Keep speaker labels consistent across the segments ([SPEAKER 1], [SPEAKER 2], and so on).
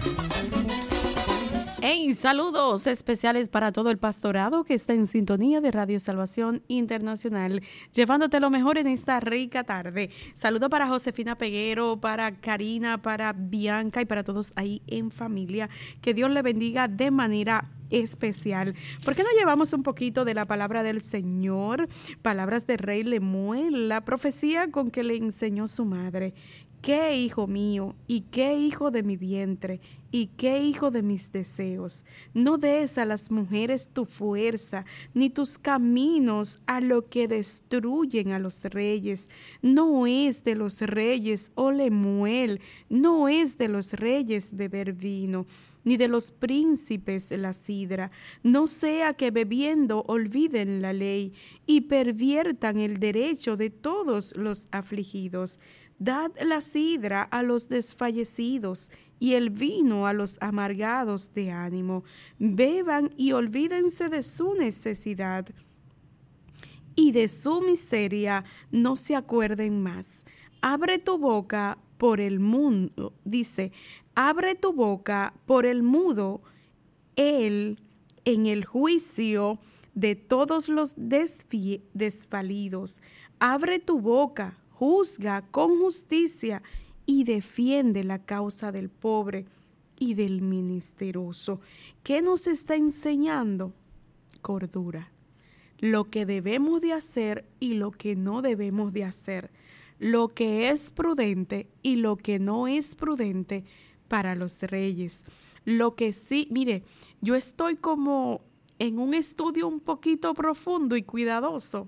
[SPEAKER 1] Hey, saludos especiales para todo el pastorado que está en sintonía de Radio Salvación Internacional, llevándote lo mejor en esta rica tarde. Saludo para Josefina Peguero, para Karina, para Bianca y para todos ahí en familia. Que Dios le bendiga de manera especial. ¿Por qué no llevamos un poquito de la palabra del Señor? Palabras de Rey Lemuel, la profecía con que le enseñó su madre. ¿Qué hijo mío y qué hijo de mi vientre y qué hijo de mis deseos? No des a las mujeres tu fuerza, ni tus caminos a lo que destruyen a los reyes. No es de los reyes, oh Lemuel, no es de los reyes beber vino, ni de los príncipes la sidra. No sea que bebiendo olviden la ley y perviertan el derecho de todos los afligidos. Dad la sidra a los desfallecidos y el vino a los amargados de ánimo. Beban y olvídense de su necesidad y de su miseria no se acuerden más. Abre tu boca por el mundo, dice, abre tu boca por el mudo, él en el juicio de todos los desvalidos. Abre tu boca, juzga con justicia y defiende la causa del pobre y del menesteroso. ¿Qué nos está enseñando? Cordura. Lo que debemos de hacer y lo que no debemos de hacer. Lo que es prudente y lo que no es prudente para los reyes. Lo que sí, mire, yo estoy como en un estudio un poquito profundo y cuidadoso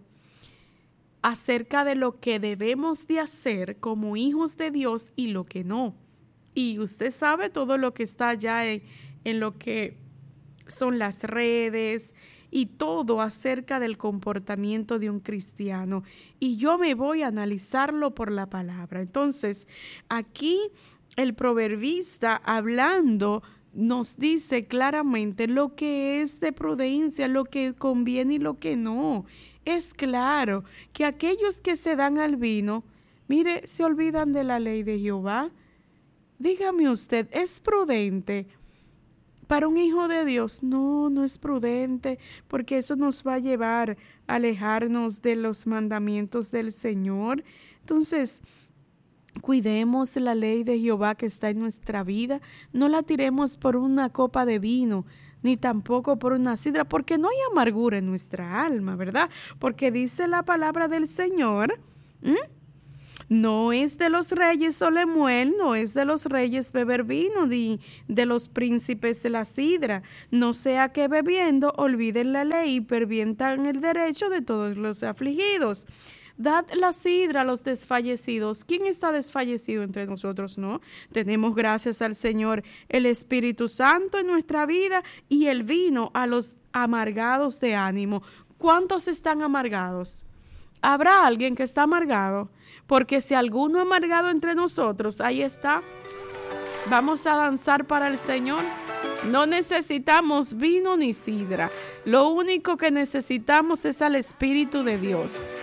[SPEAKER 1] acerca de lo que debemos de hacer como hijos de Dios y lo que no. Y usted sabe todo lo que está allá en lo que son las redes y todo acerca del comportamiento de un cristiano. Y yo me voy a analizarlo por la palabra. Entonces, aquí el proverbista hablando nos dice claramente lo que es de prudencia, lo que conviene y lo que no. Es claro que aquellos que se dan al vino, mire, se olvidan de la ley de Jehová. Dígame usted, ¿es prudente para un hijo de Dios? No, no es prudente, porque eso nos va a llevar a alejarnos de los mandamientos del Señor. Entonces, cuidemos la ley de Jehová que está en nuestra vida. No la tiremos por una copa de vino, ni tampoco por una sidra, porque no hay amargura en nuestra alma, ¿verdad? Porque dice la palabra del Señor, no es de los reyes, oh Lemuel, no es de los reyes beber vino, ni de los príncipes de la sidra. No sea que bebiendo olviden la ley y perviertan el derecho de todos los afligidos. Dad la sidra a los desfallecidos. ¿Quién está desfallecido entre nosotros, no? Tenemos, gracias al Señor, el Espíritu Santo en nuestra vida y el vino a los amargados de ánimo. ¿Cuántos están amargados? ¿Habrá alguien que está amargado? Porque si alguno amargado entre nosotros, ahí está. Vamos a danzar para el Señor. No necesitamos vino ni sidra. Lo único que necesitamos es al Espíritu de Dios.